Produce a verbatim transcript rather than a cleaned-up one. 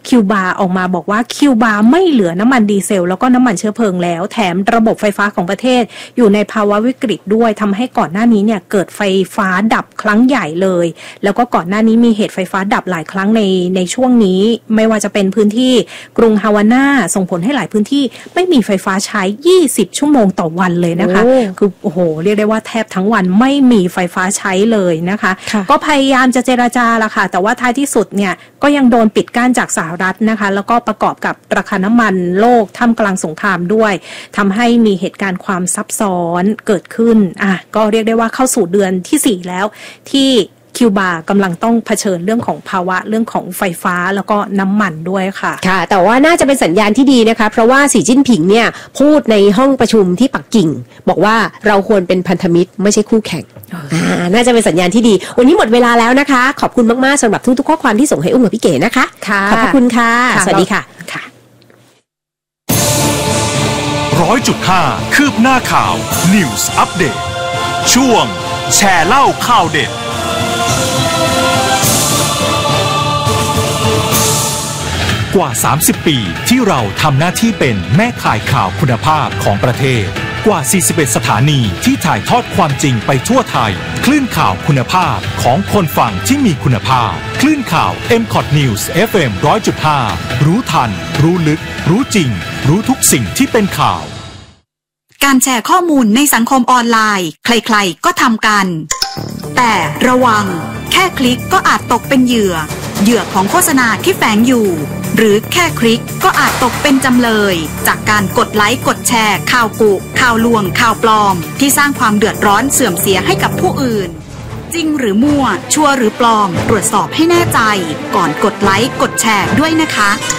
คิวบาออกมาบอกว่าคิวบาไม่เหลือน้ำมันดีเซลแล้วก็น้ำมันเชื้อเพลิงแล้วแถมระบบไฟฟ้าของประเทศอยู่ในภาวะวิกฤตด้วยทำให้ก่อนหน้านี้เนี่ยเกิดไฟฟ้าดับครั้งใหญ่เลยแล้วก็ก่อนหน้านี้มีเหตุไฟฟ้าดับหลายครั้งในในช่วงนี้ไม่ว่าจะเป็นพื้นที่กรุงฮาวาน่าส่งผลให้หลายพื้นที่ไม่มีไฟฟ้าใช้ยี่สิบชั่วโมงต่อวันเลยนะคะคือโอ้โหเรียกได้ว่าแทบทั้งวันไม่มีไฟฟ้าใช้เลยนะคะก็พยายามจะเจรจาละค่ะแต่ว่าท้ายที่สุดเนี่ยก็ยังโดนปิดกั้นจากสหรัฐนะคะแล้วก็ประกอบกับราคาน้ำมันโลกท่ามกลางสงครามด้วยทำให้มีเหตุการณ์ความซับซ้อนเกิดขึ้นอ่ะก็เรียกได้ว่าเข้าสู่เดือนที่สี่แล้วที่คิวบากำลังต้องเผชิญเรื่องของภาวะเรื่องของไฟฟ้าแล้วก็น้ำมันด้วยค่ะค่ะแต่ว่าน่าจะเป็นสัญญาณที่ดีนะคะเพราะว่าสีจิ้นผิงเนี่ยพูดในห้องประชุมที่ปักกิ่งบอกว่าเราควรเป็นพันธมิตรไม่ใช่คู่แข่งอ่าน่าจะเป็นสัญญาณที่ดีวันนี้หมดเวลาแล้วนะคะขอบคุณมากๆสำหรับทุกๆข้อความที่ส่งให้อุ้มกับพี่เก๋นะคะค่ะขอบคุณค่ะสวัสดีค่ะค่ะร้อยจุดห้าคืบหน้าข่าว News Update ช่วงแชร์เล่าข่าวเด็ดกว่าสามสิบปีที่เราทำหน้าที่เป็นแม่ข่ายข่าวคุณภาพของประเทศกว่าสี่สิบเอ็ดสถานีที่ถ่ายทอดความจริงไปทั่วไทยคลื่นข่าวคุณภาพของคนฟังที่มีคุณภาพคลื่นข่าว เอ็ม คอท News เอฟ เอ็ม หนึ่งร้อยจุดห้า รู้ทันรู้ลึกรู้จริงรู้ทุกสิ่งที่เป็นข่าวการแชร์ข้อมูลในสังคมออนไลน์ใครๆก็ทำกันแต่ระวังแค่คลิกก็อาจตกเป็นเหยื่อเหยื่อของโฆษณาที่แฝงอยู่หรือแค่คลิกก็อาจตกเป็นจำเลยจากการกดไลค์กดแชร์ข่าวกุข่าวลวงข่าวปลอมที่สร้างความเดือดร้อนเสื่อมเสียให้กับผู้อื่นจริงหรือมั่วชัวร์หรือปลอมตรวจสอบให้แน่ใจก่อนกดไลค์กดแชร์ด้วยนะคะ